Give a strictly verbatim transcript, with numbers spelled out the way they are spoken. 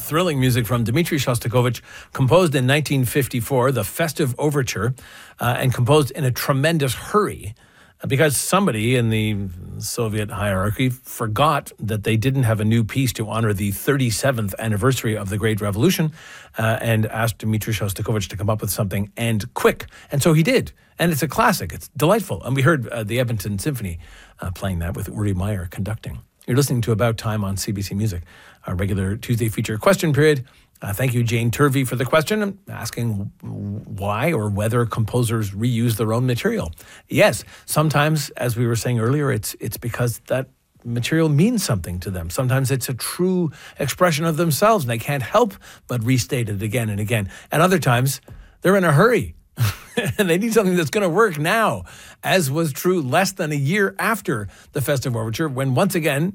thrilling music from Dmitri Shostakovich, composed in nineteen fifty-four, the Festive Overture, uh, and composed in a tremendous hurry because somebody in the Soviet hierarchy forgot that they didn't have a new piece to honor the thirty-seventh anniversary of the Great Revolution, uh, and asked Dmitri Shostakovich to come up with something, and quick. And so he did. And it's a classic. It's delightful. And we heard uh, the Edmonton Symphony uh, playing that with Uri Meyer conducting. You're listening to About Time on C B C Music, our regular Tuesday feature question period. Uh, thank you, Jane Turvey, for the question. I'm asking why or whether composers reuse their own material. Yes, sometimes, as we were saying earlier, it's it's because that material means something to them. Sometimes it's a true expression of themselves, and they can't help but restate it again and again. And other times, they're in a hurry, and they need something that's going to work now, as was true less than a year after the Festive Overture, when once again,